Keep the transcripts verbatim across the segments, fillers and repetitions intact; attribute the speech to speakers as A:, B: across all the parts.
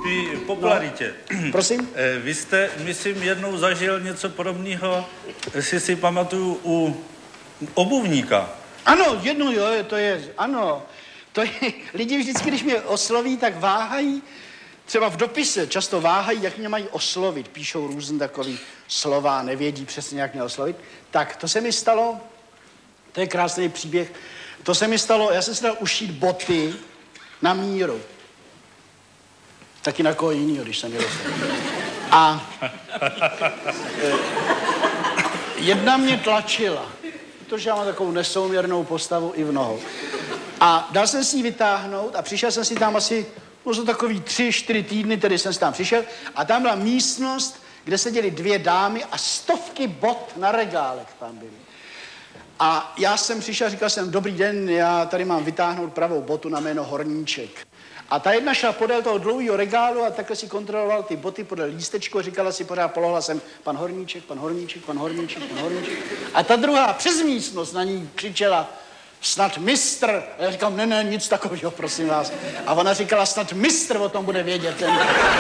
A: té popularitě.
B: No. Prosím?
A: Vy jste, myslím, jednou zažil něco podobného, jestli si pamatuju, u obuvníka.
B: Ano, jednou, jo, to je, ano. To je, lidi vždycky, když mě osloví, tak váhají, třeba v dopise často váhají, jak mě mají oslovit. Píšou různé takový slova, nevědí přesně, jak mě oslovit. Tak to se mi stalo, to je krásný příběh, to se mi stalo, já jsem si dal ušít boty na míru. Taky na koho jinýho, když jsem je dostal. A jedna mě tlačila, protože já mám takovou nesouměrnou postavu i v nohou. A dal jsem si ji vytáhnout a přišel jsem si tam asi, možná takový tři, čtyři týdny, tedy jsem si tam přišel a tam byla místnost, kde seděly dvě dámy a stovky bot na regálech tam byly. A já jsem přišel, říkal jsem, dobrý den, já tady mám vytáhnout pravou botu na jméno Horníček. A ta jedna šla podél toho dlouhého regálu a takhle si kontroloval ty boty podél lístečku a říkala si pořád, polohla jsem, pan Horníček, pan Horníček, pan Horníček, pan Horníček. A ta druhá přes místnost na ní křičela, snad mistr. A já říkám, ne, ne, nic takového, prosím vás. A ona říkala, snad mistr o tom bude vědět. Ten...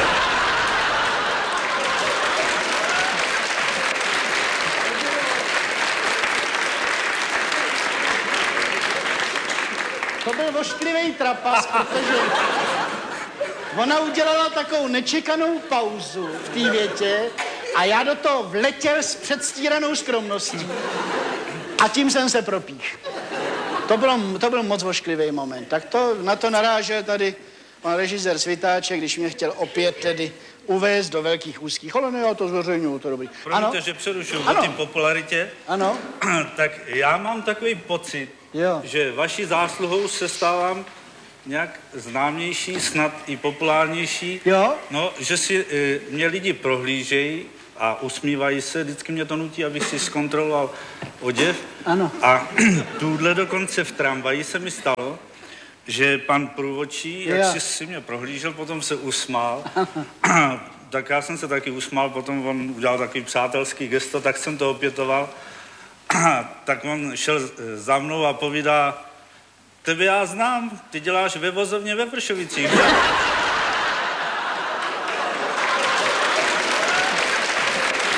B: To byl ošklivý trapas, protože ona udělala takovou nečekanou pauzu v té větě a já do toho vletěl s předstíranou skromností a tím jsem se propíš. To, bylo, to byl moc ošklivý moment. Tak to, na to narážel tady pan režisér Svitáček, když mě chtěl opět tedy uvést do velkých úzkých. Ale ne, já to zveřejňuju, to dobrý.
A: Promiňte,
B: ano?
A: že přerušuju o té popularitě.
B: Ano.
A: Tak já mám takový pocit,
B: jo.
A: že vaší zásluhou se stávám nějak známější, snad i populárnější.
B: Jo.
A: No, že si e, mě lidi prohlížejí a usmívají se, vždycky mě to nutí, abych si zkontroloval oděv.
B: Ano.
A: A tuhle dokonce v tramvaji se mi stalo, že pan průvodčí, jak
B: jo.
A: si, si mě prohlížel, potom se usmál. Tak já jsem se taky usmál, potom on udělal takový přátelský gesto, tak jsem to opětoval. Tak on šel za mnou a povídá, tebe já znám, ty děláš ve vozovně ve Vršovicích.